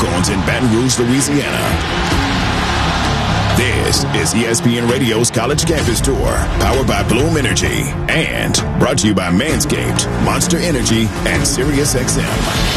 Walk-Ons in Baton Rouge, Louisiana. This is ESPN Radio's College Campus Tour, powered by Bloom Energy, and brought to you by Manscaped, Monster Energy, and SiriusXM.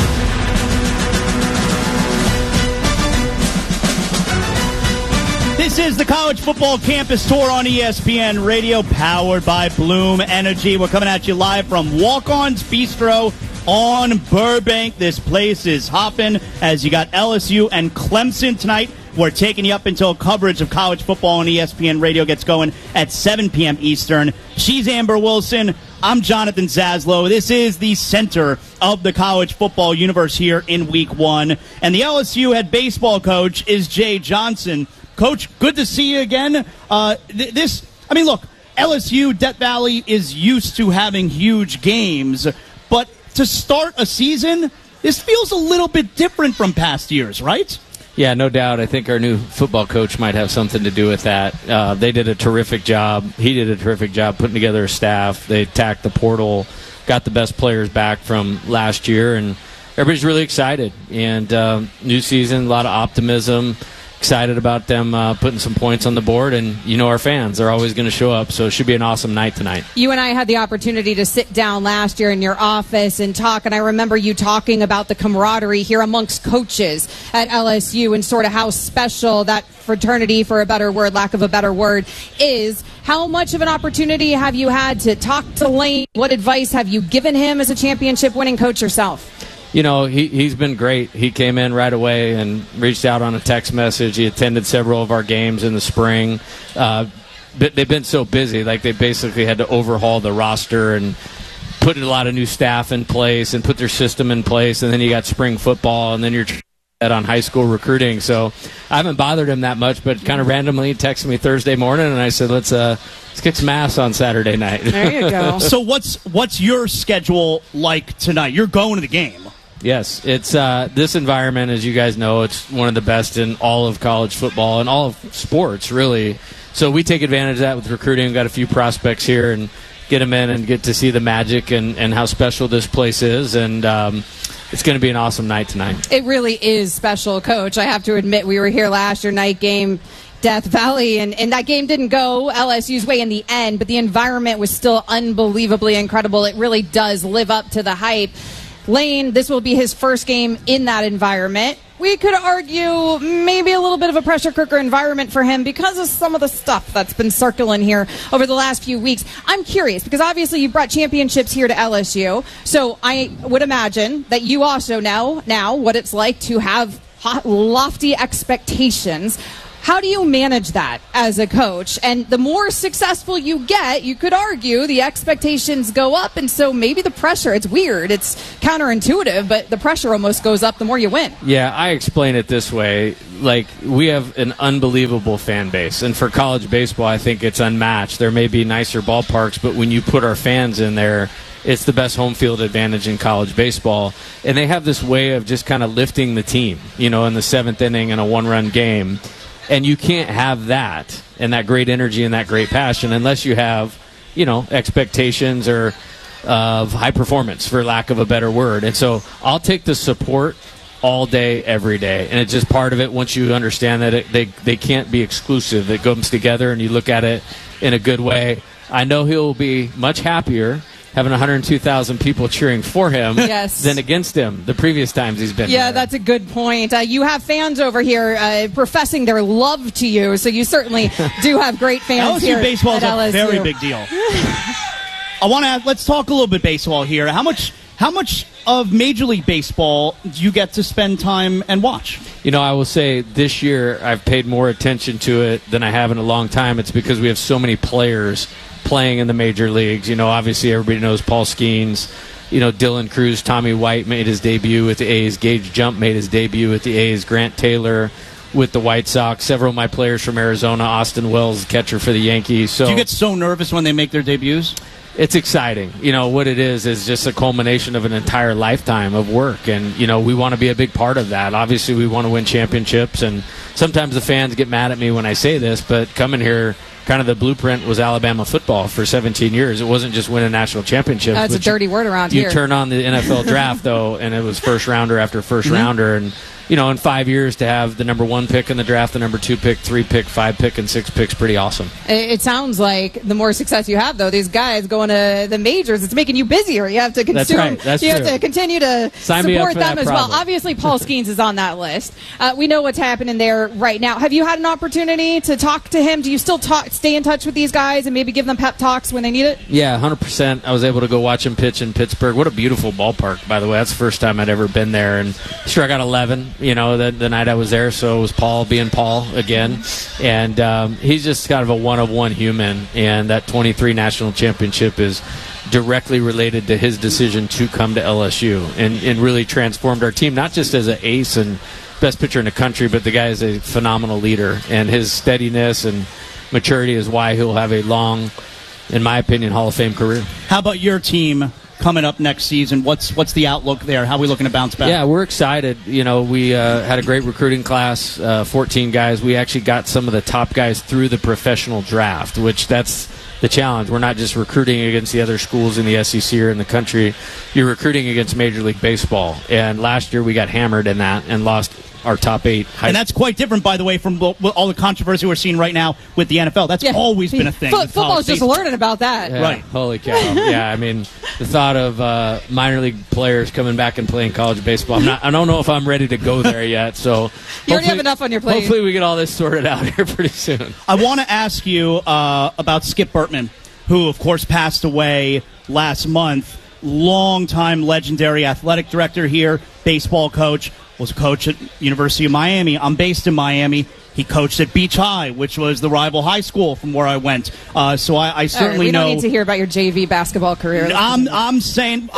This is the College Football Campus Tour on ESPN Radio, powered by Bloom Energy. We're coming at you live from Walk-Ons Bistro on Burbank. This place is hopping as you got LSU and Clemson tonight. We're taking you up until coverage of college football on ESPN Radio gets going at 7 p.m. Eastern. She's Amber Wilson. I'm Jonathan Zaslow. This is the center of the college football universe here in Week 1. And the LSU head baseball coach is Jay Johnson. Coach, good to see you again. Look, LSU, Death Valley is used to having huge games, but to start a season, this feels a little bit different from past years, right? Yeah, no doubt. I think our new football coach might have something to do with that. They did a terrific job. He did a terrific job putting together a staff. They attacked the portal, got the best players back from last year, and everybody's really excited. And new season, a lot of optimism. Excited about them putting some points on the board, and our fans are always going to show up, so it should be an awesome night tonight. You and I had the opportunity to sit down last year in your office and talk, and I remember you talking about the camaraderie here amongst coaches at LSU and sort of how special that fraternity, for a better word, lack of a better word, is. How much of an opportunity have you had to talk to Lane? What advice have you given him as a championship-winning coach yourself? He's been great. He came in right away and reached out on a text message. He attended several of our games in the spring. But they've been so busy, like they basically had to overhaul the roster and put a lot of new staff in place and put their system in place. And then you got spring football, and then you're on high school recruiting. So I haven't bothered him that much, but kind of randomly he texted me Thursday morning, and I said, let's kick some ass on Saturday night. There you go. So what's your schedule like tonight? You're going to the game. Yes, it's this environment, as you guys know, it's one of the best in all of college football and all of sports, really. So we take advantage of that with recruiting. We've got a few prospects here and get them in and get to see the magic and how special this place is. And it's going to be an awesome night tonight. It really is special, Coach. I have to admit, we were here last year, night game, Death Valley, and that game didn't go LSU's way in the end, but the environment was still unbelievably incredible. It really does live up to the hype. Lane, this will be his first game in that environment. We could argue maybe a little bit of a pressure cooker environment for him because of some of the stuff that's been circling here over the last few weeks. I'm curious because obviously you brought championships here to LSU, so I would imagine that you also know now what it's like to have lofty expectations. How do you manage that as a coach? And the more successful you get, you could argue the expectations go up, and so maybe the pressure, it's weird, it's counterintuitive, but the pressure almost goes up the more you win. Yeah, I explain it this way. Like, we have an unbelievable fan base, and for college baseball, I think it's unmatched. There may be nicer ballparks, but when you put our fans in there, it's the best home field advantage in college baseball. And they have this way of just kind of lifting the team, in the seventh inning in a one-run game. And you can't have that and that great energy and that great passion unless you have, expectations or of high performance, for lack of a better word. And so I'll take the support all day, every day. And it's just part of it once you understand that they can't be exclusive. It comes together and you look at it in a good way. I know he'll be much happier having 102,000 people cheering for him than against him the previous times he's been there. That's a good point. You have fans over here professing their love to you, so you certainly do have great fans LSU here baseball is at LSU. A very big deal. I want to let's talk a little bit baseball here. How much of Major League Baseball do you get to spend time and watch? I will say this year I've paid more attention to it than I have in a long time. It's because we have so many players playing in the major leagues. Obviously everybody knows Paul Skeens. Dylan Cruz, Tommy White made his debut with the A's. Gage Jump made his debut with the A's. Grant Taylor with the White Sox. Several of my players from Arizona. Austin Wells, catcher for the Yankees. So do you get so nervous when they make their debuts? It's exciting. What it is just a culmination of an entire lifetime of work. And, we want to be a big part of that. Obviously, we want to win championships. And sometimes the fans get mad at me when I say this, but coming here, kind of the blueprint was Alabama football for 17 years. It wasn't just win a national championship. That's a dirty word around here. You turn on the NFL draft, though, and it was first rounder after first rounder. And in 5 years to have the number 1 pick in the draft, the number 2 pick, 3 pick, 5 pick, and 6 picks, pretty awesome. It sounds like the more success you have, though, these guys going to the majors, it's making you busier. You have to consume. That's right. That's you true. have to continue to support them as well. Obviously, Paul Skeens is on that list. We know what's happening there right now. Have you had an opportunity to talk to him? Do you still stay in touch with these guys and maybe give them pep talks when they need it? Yeah, 100%. I was able to go watch him pitch in Pittsburgh. What a beautiful ballpark, by the way. That's the first time I'd ever been there. And sure, I got 11, the night I was there, so it was Paul being Paul again. And he's just kind of a one-of-one human, and that 23 national championship is directly related to his decision to come to LSU and really transformed our team, not just as an ace and best pitcher in the country, but the guy is a phenomenal leader, and his steadiness and maturity is why he'll have a long, in my opinion, Hall of Fame career. How about your team coming up next season? What's the outlook there? How are we looking to bounce back? Yeah, we're excited. We had a great recruiting class, 14 guys. We actually got some of the top guys through the professional draft, which that's the challenge. We're not just recruiting against the other schools in the SEC or in the country. You're recruiting against Major League Baseball. And last year we got hammered in that and lost our top 8. And that's quite different, by the way, from all the controversy we're seeing right now with the NFL. That's always been a thing. Football's just learning about that. Yeah, right. Holy cow. Yeah, I mean, the thought of minor league players coming back and playing college baseball, I don't know if I'm ready to go there yet. So you already have enough on your plate. Hopefully we get all this sorted out here pretty soon. I want to ask you about Skip Bertman, who, of course, passed away last month. Longtime legendary athletic director here, baseball coach, was a coach at University of Miami. I'm based in Miami. He coached at Beach High, which was the rival high school from where I went. So I certainly know. We don't need to hear about your JV basketball career. I'm saying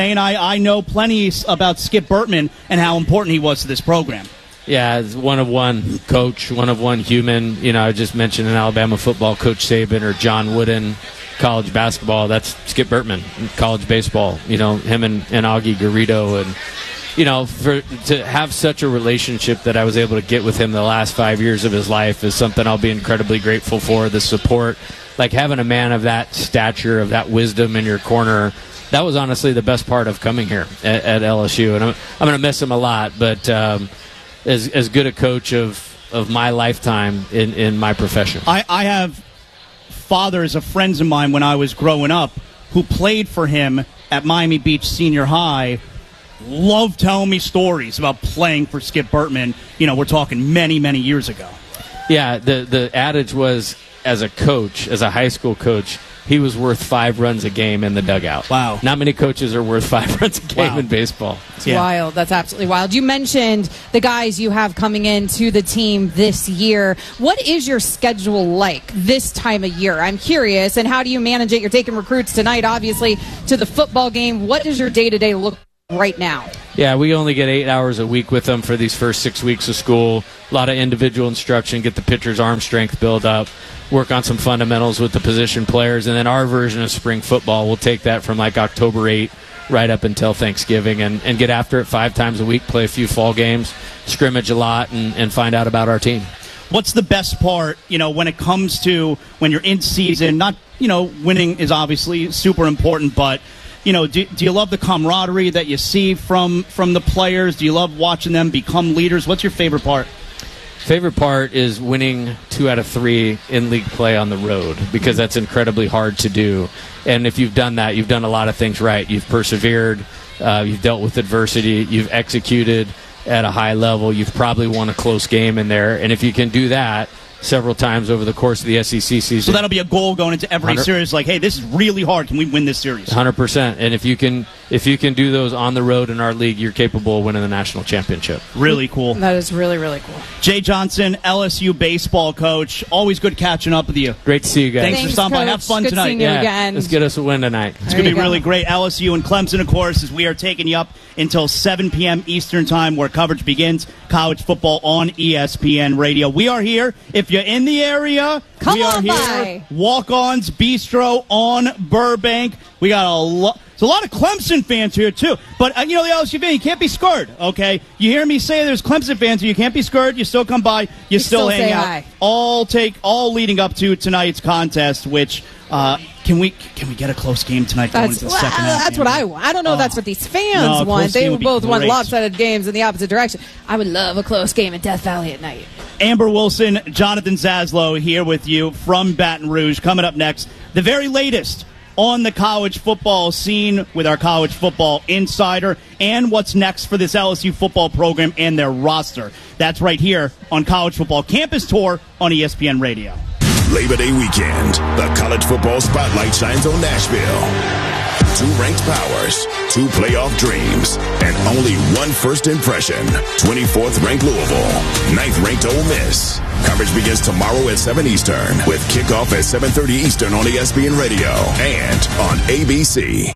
I know plenty about Skip Bertman and how important he was to this program. Yeah, as one-of-one coach, one-of-one human. I just mentioned in Alabama football, Coach Saban or John Wooden. College basketball, that's Skip Bertman. College baseball, him and Augie Garrido. And, to have such a relationship that I was able to get with him the last 5 years of his life is something I'll be incredibly grateful for. The support, like having a man of that stature, of that wisdom in your corner, that was honestly the best part of coming here at LSU. And I'm going to miss him a lot, but as good a coach of my lifetime in my profession. I have fathers of friends of mine when I was growing up who played for him at Miami Beach Senior High. Love telling me stories about playing for Skip Bertman. We're talking many, many years ago. Yeah, the adage was, as a coach, as a high school coach, he was worth 5 runs a game in the dugout. Wow. Not many coaches are worth 5 runs a game in baseball. It's wild. That's absolutely wild. You mentioned the guys you have coming into the team this year. What is your schedule like this time of year? I'm curious. And how do you manage it? You're taking recruits tonight, obviously, to the football game. What does your day-to-day look like right now? Yeah, we only get 8 hours a week with them for these first 6 weeks of school. A lot of individual instruction, get the pitcher's arm strength build up, work on some fundamentals with the position players, and then our version of spring football, we'll take that from like October 8 right up until Thanksgiving and get after it 5 times a week, play a few fall games, scrimmage a lot, and find out about our team. What's the best part, when it comes to when you're in season? Not, winning is obviously super important, but do you love the camaraderie that you see from the players? Do you love watching them become leaders? What's your favorite part? Favorite part is winning 2 out of 3 in league play on the road, because that's incredibly hard to do. And if you've done that, you've done a lot of things right. You've persevered, you've dealt with adversity, you've executed at a high level, you've probably won a close game in there. And if you can do that several times over the course of the SEC season. So that'll be a goal going into every series, like, hey, this is really hard. Can we win this series? 100%. And if you can do those on the road in our league, you're capable of winning the national championship. Really cool. That is really, really cool. Jay Johnson, LSU baseball coach. Always good catching up with you. Great to see you guys. Thanks for stopping by. Have fun good tonight. Seeing you again. Let's get us a win tonight. It's going to be really great. LSU and Clemson, of course, as we are taking you up until 7 p.m. Eastern Time, where coverage begins. College football on ESPN Radio. We are here. If you're in the area, Come we are on here. by. Walk-Ons Bistro on Burbank. We got there's a lot of Clemson fans here, too. But, the LSU fan, you can't be scared, okay? You hear me say there's Clemson fans here. You can't be scared. You still come by. You still hang out. Hi. All leading up to tonight's contest, which, can we get a close game tonight going into the second half? That's what I want. I don't know if that's what these fans want. They both want lopsided games in the opposite direction. I would love a close game at Death Valley at night. Amber Wilson, Jonathan Zaslow here with you from Baton Rouge. Coming up next, the very latest on the college football scene with our college football insider and what's next for this LSU football program and their roster. That's right here on College Football Campus Tour on ESPN Radio. Labor Day weekend, the college football spotlight shines on Nashville. 2 ranked powers, 2 playoff dreams, and only 1 first impression. 24th ranked Louisville, 9th ranked Ole Miss. Coverage begins tomorrow at 7 Eastern with kickoff at 7:30 Eastern on ESPN Radio and on ABC.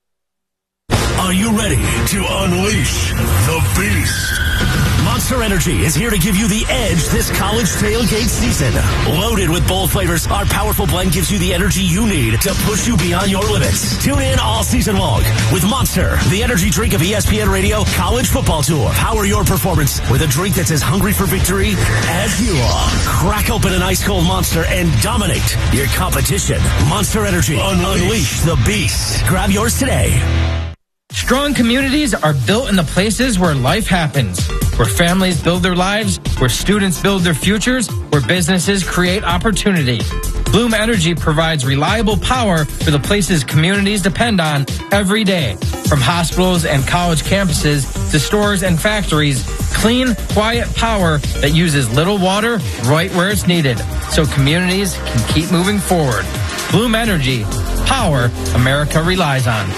Are you ready to unleash the beast? Monster Energy is here to give you the edge this college tailgate season. Loaded with bold flavors, our powerful blend gives you the energy you need to push you beyond your limits. Tune in all season long with Monster, the energy drink of ESPN Radio College Football Tour. Power your performance with a drink that's as hungry for victory as you are. Crack open an ice-cold Monster and dominate your competition. Monster Energy. Unleash the beast. Grab yours today. Strong communities are built in the places where life happens, where families build their lives, where students build their futures, where businesses create opportunity. Bloom Energy provides reliable power for the places communities depend on every day. From hospitals and college campuses to stores and factories, clean, quiet power that uses little water right where it's needed, so communities can keep moving forward. Bloom Energy, power America relies on.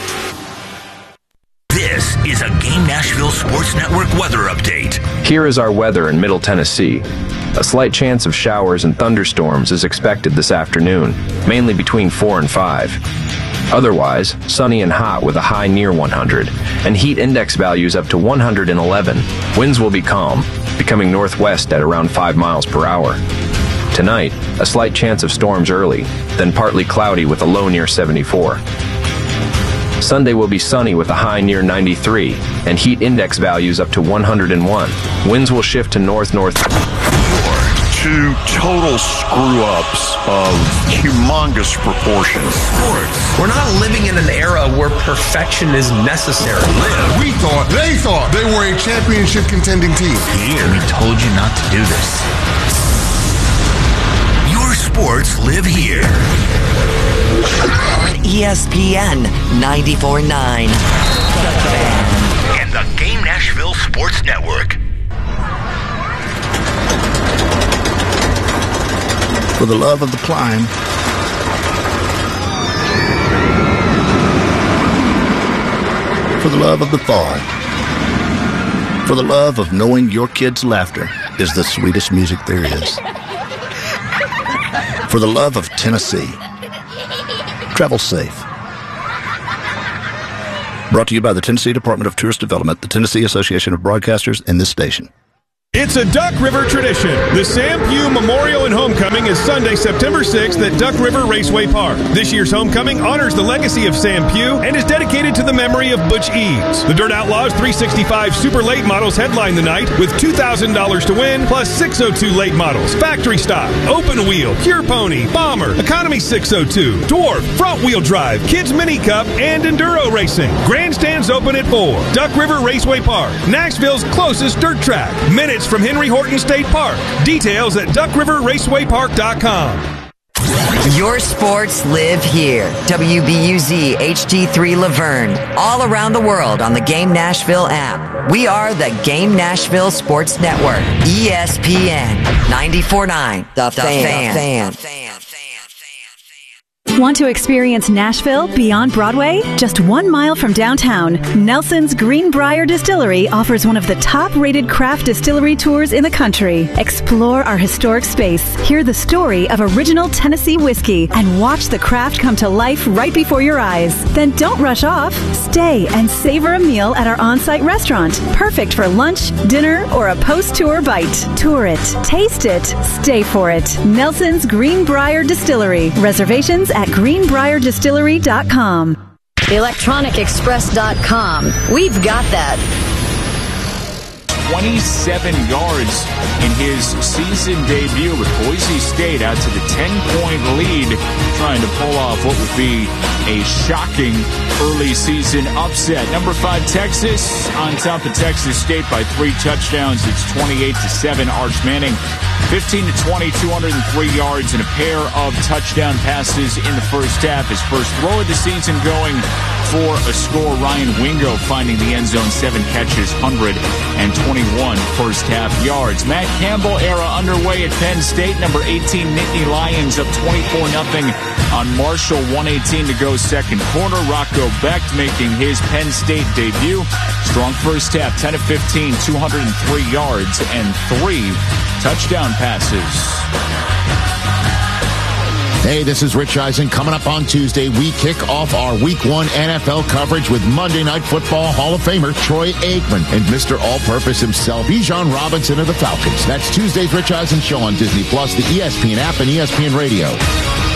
This is a Game Nashville Sports Network weather update. Here is our weather in Middle Tennessee. A slight chance of showers and thunderstorms is expected this afternoon, mainly between 4 and 5. Otherwise, sunny and hot with a high near 100, and heat index values up to 111. Winds will be calm, becoming northwest at around 5 miles per hour. Tonight, a slight chance of storms early, then partly cloudy with a low near 74. Sunday will be sunny with a high near 93 and heat index values up to 101. Winds will shift to north-north. Two total screw-ups of humongous proportions. Sports. We're not living in an era where perfection is necessary. They thought they were a championship contending team. Here, we told you not to do this. Your sports live here. On ESPN 94.9. And the Game Nashville Sports Network. For the love of the climb. For the love of the fall. For the love of knowing your kids' laughter is the sweetest music there is. For the love of Tennessee. Travel safe. Brought to you by the Tennessee Department of Tourist Development, the Tennessee Association of Broadcasters, and this station. It's a Duck River tradition. The Sam Pugh Memorial and Homecoming is Sunday, September 6th at Duck River Raceway Park. This year's homecoming honors the legacy of Sam Pugh and is dedicated to the memory of Butch Eaves. The Dirt Outlaws 365 Super Late models headline the night with $2,000 to win, plus 602 late models, factory stock, open wheel, Pure Pony, Bomber, Economy 602, Dwarf, front wheel drive, Kids Mini Cup, and Enduro Racing. Grandstands open at 4. Duck River Raceway Park, Nashville's closest dirt track. Minutes from Henry Horton State Park. Details at duckriverracewaypark.com. Your sports live here. WBUZ HD3 Laverne. All around the world on the Game Nashville app. We are the Game Nashville Sports Network. ESPN 94.9. The Fan. Want to experience Nashville beyond Broadway? Just 1 mile from downtown, Nelson's Greenbrier Distillery offers one of the top-rated craft distillery tours in the country. Explore our historic space, hear the story of original Tennessee whiskey, and watch the craft come to life right before your eyes. Then don't rush off. Stay and savor a meal at our on-site restaurant, perfect for lunch, dinner, or a post-tour bite. Tour it, taste it, stay for it. Nelson's Greenbrier Distillery. Reservations at greenbrierdistillery.com. ElectronicExpress.com. We've got that. 27 yards in his season debut with Boise State out to the 10-point lead, trying to pull off what would be a shocking early season upset. Number 5, Texas on top of Texas State by 3 touchdowns. It's 28-7. Arch Manning, 15-20, 203 yards and a pair of touchdown passes in the first half. His first throw of the season going for a score. Ryan Wingo finding the end zone, 7 catches, 121 first half yards. Matt Campbell era underway at Penn State. Number 18, Nittany Lions up 24-0 on Marshall. 1:18 to go second quarter. Rocco Becht making his Penn State debut. Strong first half, 10-15, 203 yards and 3 touchdown passes. Hey, this is Rich Eisen. Coming up on Tuesday, we kick off our Week 1 NFL coverage with Monday Night Football Hall of Famer Troy Aikman and Mr. All-Purpose himself, Bijan Robinson of the Falcons. That's Tuesday's Rich Eisen Show on Disney+, the ESPN app, and ESPN Radio.